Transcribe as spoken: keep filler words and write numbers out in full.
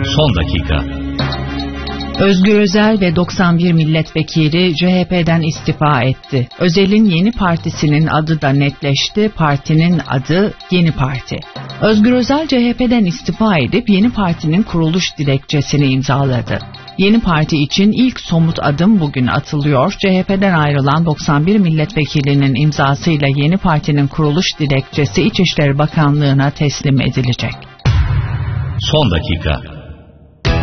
Son dakika. Özgür Özel ve doksan bir milletvekili C H P'den istifa etti. Özel'in yeni partisinin adı da netleşti. Partinin adı Yeni Parti. Özgür Özel C H P'den istifa edip yeni partinin kuruluş dilekçesini imzaladı. Yeni Parti için ilk somut adım bugün atılıyor. C H P'den ayrılan doksan bir milletvekilinin imzasıyla yeni partinin kuruluş dilekçesi İçişleri Bakanlığı'na teslim edilecek. Son dakika.